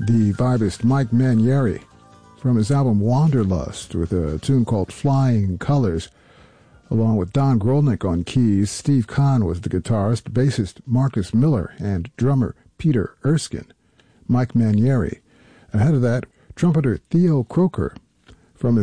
the vibist Mike Mainieri from his album Wanderlust with a tune called Flying Colors, along with Don Grolnick on keys. Steve Kahn was the guitarist, bassist Marcus Miller, and drummer Peter Erskine. Mike Mainieri. Ahead of that, trumpeter Theo Croker from his